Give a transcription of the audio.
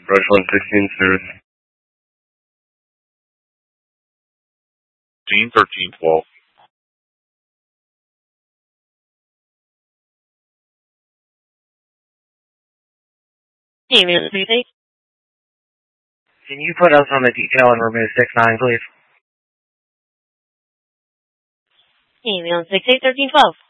Rush 116 service. Team 1312. Team unit 3. Can you put us on the detail and remove 6-9, please? Team unit 6-8, 1312.